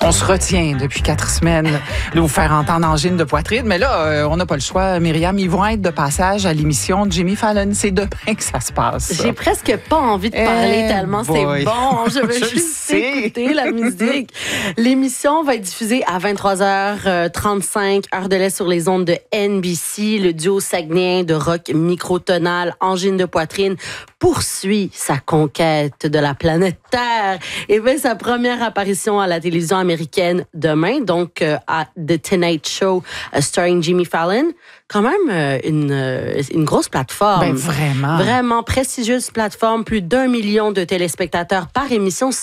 On se retient depuis 4 semaines de vous faire entendre angine de poitrine. Mais là, on n'a pas le choix, Myriam. Ils vont être de passage à l'émission de Jimmy Fallon. C'est demain que ça se passe. J'ai presque pas envie de parler tellement c'est bon. Je veux juste écouter la musique. L'émission va être diffusée à 23h35, heure de l'Est sur les ondes de NBC. Le duo saguenéen de rock microtonal, angine de poitrine, poursuit sa conquête de la planète Terre et fait sa première apparition à la télévision américaine demain, donc à The Tonight Show starring Jimmy Fallon. Quand même une grosse plateforme. Ben vraiment. Vraiment prestigieuse plateforme, plus d'1 million de téléspectateurs par émission.